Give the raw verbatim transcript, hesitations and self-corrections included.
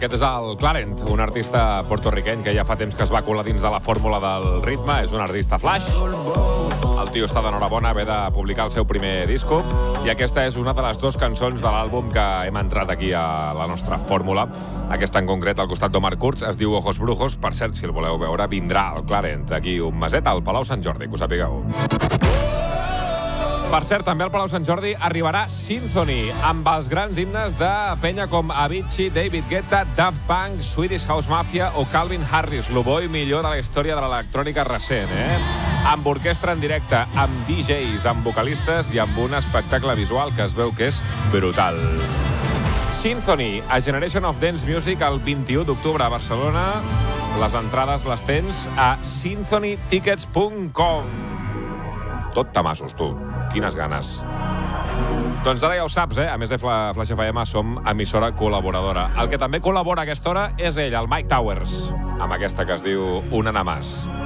Aquest és el Clarent, un artista portorriqueny que ja fa temps que es va colar dins de la fórmula del ritme. És un artista flash. El tio està d'enhorabona haver de publicar el seu primer disco i aquesta és una de les dues cançons de l'àlbum que hem entrat aquí a la nostra fórmula. Aquesta en concret, al costat d'Omar Kurz, es diu Ojos Brujos. Per cert, si el voleu veure, vindrà el Clarent aquí un meset al Palau Sant Jordi, que ho sapigueu. Per cert, també al Palau Sant Jordi arribarà Symphony, amb els grans himnes de penya com Avicii, David Guetta, Daft Punk, Swedish House Mafia o Calvin Harris, lo bo i millor de la història de l'electrònica recent, eh? Amb orquestra en directe, amb D Js, amb vocalistes i amb un espectacle visual que es veu que és brutal. Symphony, a Generation of Dance Music, el vint-i-u d'octubre a Barcelona. Les entrades les tens a symphony tickets punt com. Tot tamassos, tu. Quines ganes. Doncs ara ja ho saps, eh? A més de Flash F M, som emissora col·laboradora. El que també col·labora a aquesta hora és ell, el Mike Towers, amb aquesta que es diu Una nada más.